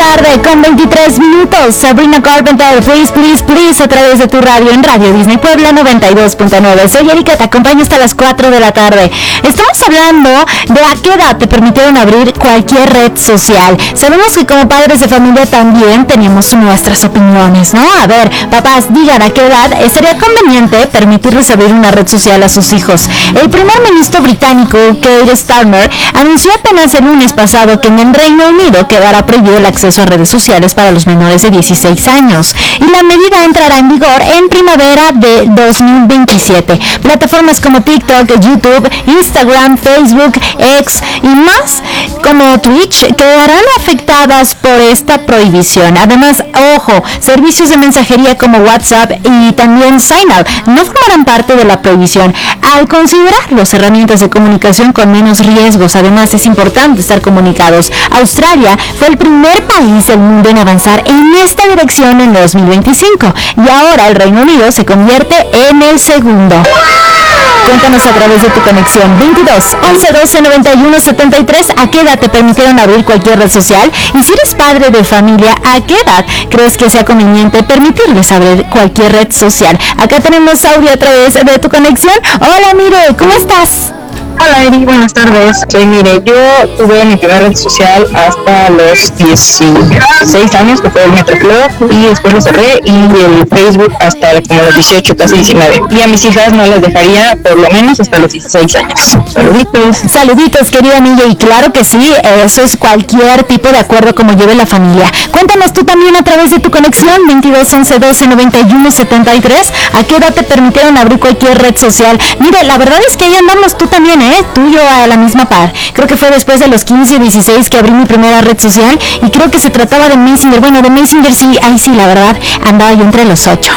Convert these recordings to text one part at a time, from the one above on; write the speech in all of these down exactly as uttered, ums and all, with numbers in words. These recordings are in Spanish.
tarde con veintitrés minutos. Sabrina Carpenter, Please, Please, Please, a través de tu radio en Radio Disney Puebla noventa y dos punto nueve. Soy Erika, te acompaño hasta las cuatro de la tarde. Estamos hablando de a qué edad te permitieron abrir cualquier red social. Sabemos que como padres de familia también tenemos nuestras opiniones, ¿no? A ver, papás, digan a qué edad estaría conveniente permitirles abrir una red social a sus hijos. El primer ministro británico, Keir Starmer, anunció apenas el lunes pasado que en el Reino Unido quedará prohibido el acceso a redes sociales para los menores de dieciséis años, y la medida entrará en vigor en primavera de dos mil veintisiete. Plataformas como TikTok, YouTube, Instagram, Facebook, X y más como Twitch quedarán afectadas por esta prohibición. Además, ojo, servicios de mensajería como WhatsApp y también Signal no formarán parte de la prohibición, al considerar las herramientas de comunicación con menos riesgos. Además, es importante estar comunicados. Australia fue el primer país del mundo en avanzar en esta dirección en dos mil veinticinco, y ahora el Reino Unido se convierte en el segundo. Cuéntanos a través de tu conexión veintidós, once, doce, noventa y uno, setenta y tres a qué edad te permitieron abrir cualquier red social, y si eres padre de familia, a qué edad crees que sea conveniente permitirles abrir cualquier red social. Acá tenemos audio a través de tu conexión. Hola, Mire, ¿cómo estás? Hola Eri, buenas tardes. Soy Mire. Yo tuve mi primera red social hasta los dieciséis años, que fue el Metroflog, y después lo cerré, y el Facebook hasta como los dieciocho, casi diecinueve. Y a mis hijas no las dejaría por lo menos hasta los dieciséis años. Saluditos. Saluditos, querida amiga, y claro que sí, eso es cualquier tipo de acuerdo como lleve la familia. Cuéntanos tú también a través de tu conexión veintidós, once, doce, noventa y uno, setenta y tres a qué edad te permitieron abrir cualquier red social. Mire, la verdad es que ahí andamos tú también, ¿eh? Tú y yo a la misma par. Creo que fue después de los quince, dieciséis que abrí mi primera red social, y creo que se trataba de Messenger. Bueno, de Messenger sí, ahí sí, la verdad, andaba yo entre los ocho.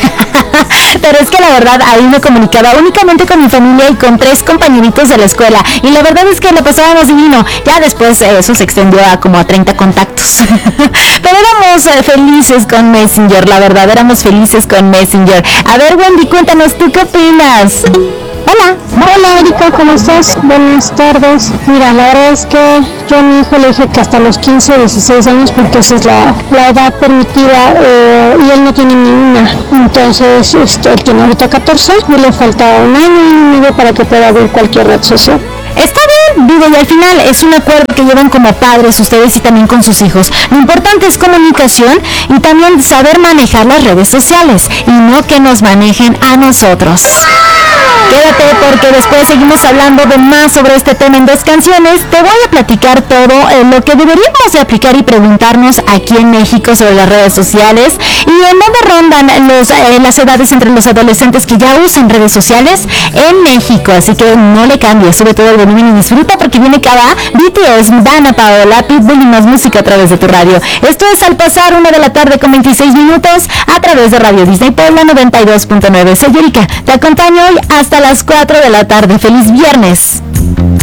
Pero es que la verdad ahí me comunicaba únicamente con mi familia y con tres compañeritos de la escuela, y la verdad es que lo pasábamos divino. Ya después eh, eso se extendió a como a treinta contactos. Pero éramos eh, felices con Messenger, la verdad, éramos felices con Messenger. A ver, Wendy, cuéntanos, ¿tú qué opinas? Hola. Hola Erika, ¿cómo estás? Buenas tardes. Mira, la verdad es que yo a mi hijo le dije que hasta los quince, dieciséis años, porque esa es la, la edad permitida, eh, y él no tiene ni una. Entonces, este, él tiene ahorita catorce y le falta un año y medio para que pueda abrir cualquier red social. Está bien, digo, y al final es un acuerdo que llevan como padres ustedes y también con sus hijos. Lo importante es comunicación y también saber manejar las redes sociales, y no que nos manejen a nosotros. Quédate porque después seguimos hablando de más sobre este tema en dos canciones. Te voy a platicar todo eh, lo que deberíamos de aplicar y preguntarnos aquí en México sobre las redes sociales, y en dónde rondan los, eh, las edades entre los adolescentes que ya usan redes sociales en México. Así que no le cambies, sube todo el volumen y disfruta, porque viene cada B T S, Dana Paola, Pitbull y más música a través de tu radio. Esto es Al Pasar, una de la tarde con veintiséis minutos a través de Radio Disney Puebla noventa y dos punto nueve. Soy Erika, te acompaño hoy hasta las cuatro de la tarde. ¡Feliz viernes!